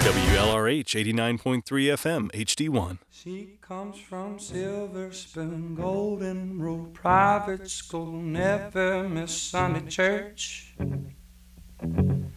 WLRH 89.3 FM, HD1. She comes from Silver Spoon, Golden Rule Private School, never miss Sunday church.